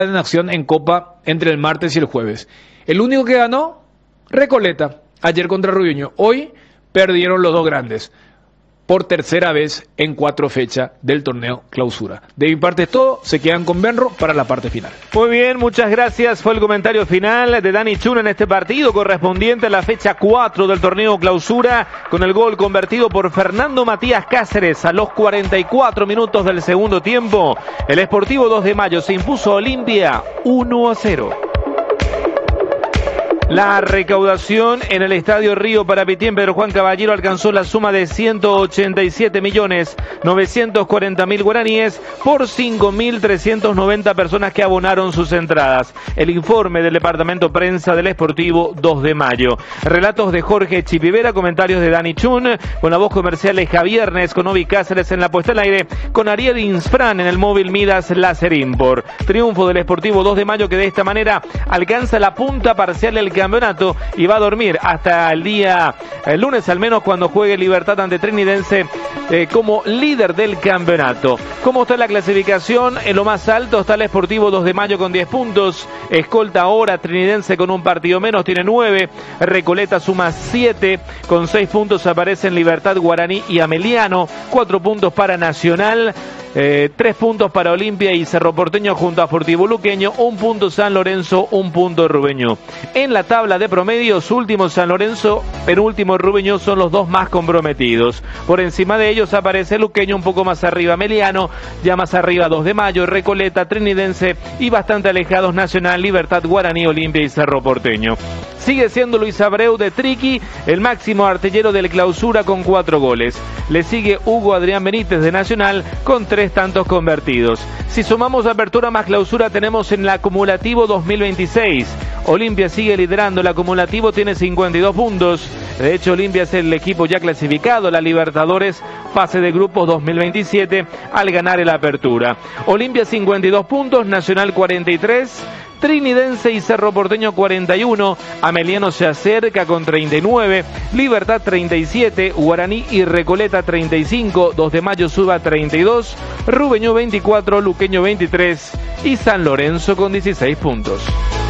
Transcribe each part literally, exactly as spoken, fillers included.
en acción en Copa entre el martes y el jueves. El único que ganó, Recoleta, ayer contra Rubiño. Hoy perdieron los dos grandes, por tercera vez en cuatro fechas del torneo Clausura. De mi parte es todo, se quedan con Benro para la parte final. Muy bien, muchas gracias. Fue el comentario final de Dani Chun en este partido correspondiente a la fecha cuatro del torneo Clausura, con el gol convertido por Fernando Matías Cáceres a los cuarenta y cuatro minutos del segundo tiempo. El Sportivo dos de Mayo se impuso a Olimpia uno a cero. La recaudación en el Estadio Río Parapití Pedro Juan Caballero alcanzó la suma de ciento ochenta y siete millones novecientos cuarenta mil guaraníes por cinco mil trescientas noventa personas que abonaron sus entradas. El informe del Departamento Prensa del Sportivo dos de Mayo. Relatos de Jorge Chipivera, comentarios de Dani Chun, con la voz comercial de Javier Nes, con Ovi Cáceres en la puesta al aire, con Ariel Insfran en el móvil Midas Láser Import. Triunfo del Sportivo dos de Mayo que de esta manera alcanza la punta parcial del campeonato y va a dormir hasta el día el lunes al menos, cuando juegue Libertad ante Trinidense eh, como líder del campeonato. ¿Cómo está la clasificación? En lo más alto está el Sportivo dos de Mayo con diez puntos, escolta ahora Trinidense con un partido menos, tiene nueve, Recoleta suma siete, con seis puntos aparecen Libertad, Guaraní y Ameliano, cuatro puntos para Nacional, Eh, tres puntos para Olimpia y Cerro Porteño junto a Sportivo Luqueño, un punto San Lorenzo, un punto Rubeño. En la tabla de promedios, último San Lorenzo, penúltimo Rubeño son los dos más comprometidos. Por encima de ellos aparece Luqueño, un poco más arriba Meliano, ya más arriba dos de Mayo, Recoleta, Trinidense y bastante alejados Nacional, Libertad, Guaraní, Olimpia y Cerro Porteño. Sigue siendo Luis Abreu de Triqui el máximo artillero del Clausura con cuatro goles. Le sigue Hugo Adrián Benítez de Nacional con tres tantos convertidos. Si sumamos Apertura más Clausura, tenemos en el acumulativo dos mil veintiséis. Olimpia sigue liderando, el acumulativo tiene cincuenta y dos puntos. De hecho, Olimpia es el equipo ya clasificado a la Libertadores fase de grupos dos mil veintisiete al ganar el Apertura. Olimpia cincuenta y dos puntos, Nacional cuarenta y tres, Trinidense y Cerro Porteño cuarenta y uno, Ameliano se acerca con treinta y nueve, Libertad treinta y siete, Guaraní y Recoleta treinta y cinco, dos de Mayo suba treinta y dos, Rubeño veinticuatro, Luqueño veintitrés y San Lorenzo con dieciséis puntos.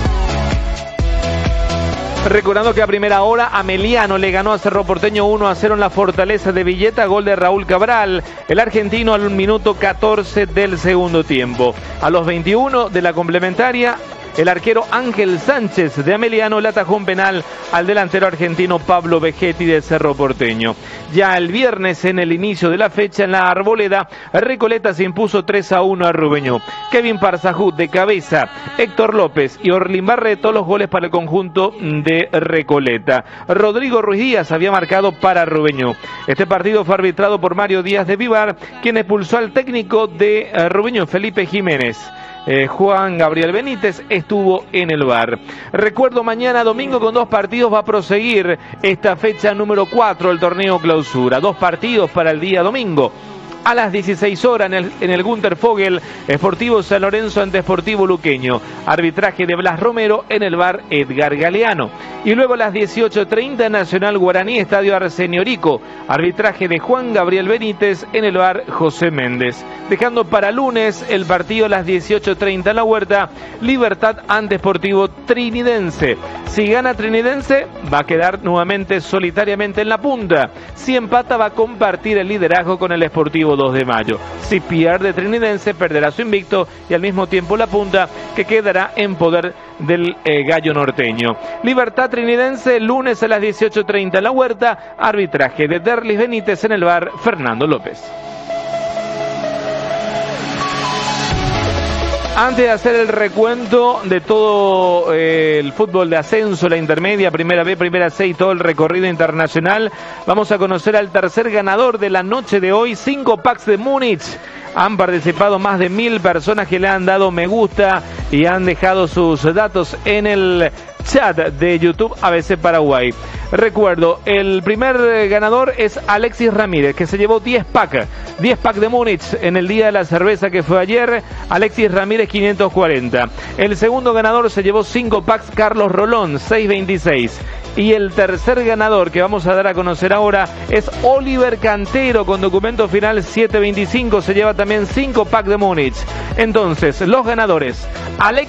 Recordando que a primera hora Ameliano le ganó a Cerro Porteño uno a cero en la Fortaleza de Villeta, gol de Raúl Cabral, el argentino al minuto catorce del segundo tiempo. A los veintiuno de la complementaria, el arquero Ángel Sánchez de Ameliano le atajó un penal al delantero argentino Pablo Vegetti de Cerro Porteño. Ya el viernes, en el inicio de la fecha, en la Arboleda, Recoleta se impuso tres a uno a Rubeño. Kevin Parzahut de cabeza, Héctor López y Orlin Barreto los goles para el conjunto de Recoleta. Rodrigo Ruiz Díaz había marcado para Rubeño. Este partido fue arbitrado por Mario Díaz de Vivar, quien expulsó al técnico de Rubeño, Felipe Jiménez. Eh, Juan Gabriel Benítez estuvo en el V A R. Recuerdo, mañana domingo con dos partidos va a proseguir esta fecha número cuatro del torneo Clausura. Dos partidos para el día domingo. A las dieciséis horas en el, en el Gunter Fogel, Sportivo San Lorenzo ante Sportivo Luqueño. Arbitraje de Blas Romero, en el V A R Edgar Galeano. Y luego a las dieciocho treinta, Nacional Guaraní, Estadio Arsenio Rico. Arbitraje de Juan Gabriel Benítez, en el V A R José Méndez. Dejando para lunes el partido a las dieciocho treinta en la Huerta, Libertad ante Sportivo Trinidense. Si gana Trinidense, va a quedar nuevamente solitariamente en la punta. Si empata, va a compartir el liderazgo con el Sportivo dos de Mayo. Si pierde Trinidense, perderá su invicto y al mismo tiempo la punta, que quedará en poder del eh, gallo norteño. Libertad Trinidense, lunes a las dieciocho treinta en la Huerta. Arbitraje de Derlis Benítez, en el V A R Fernando López. Antes de hacer el recuento de todo eh, el fútbol de ascenso, la intermedia, primera B, primera C y todo el recorrido internacional, vamos a conocer al tercer ganador de la noche de hoy, cinco packs de Múnich. Han participado más de mil personas que le han dado me gusta y han dejado sus datos en el chat de YouTube A B C Paraguay. recuerdo, el primer ganador es Alexis Ramírez, que se llevó diez pack, diez pack de Múnich en el día de la cerveza que fue ayer. Alexis Ramírez quinientos cuarenta. El segundo ganador se llevó cinco packs, Carlos Rolón, seiscientos veintiséis. Y el tercer ganador que vamos a dar a conocer ahora es Oliver Cantero con documento final setecientos veinticinco. Se lleva también cinco packs de Múnich. Entonces, los ganadores: Alex